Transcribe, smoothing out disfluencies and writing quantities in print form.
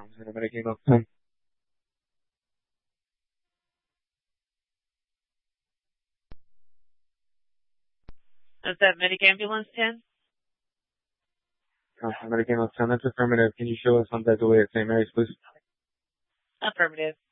Paramedic email 10. Is that Medic Ambulance 10? Paramedic email 10, that's affirmative. Can you show us on that delay at St. Mary's, please? Affirmative.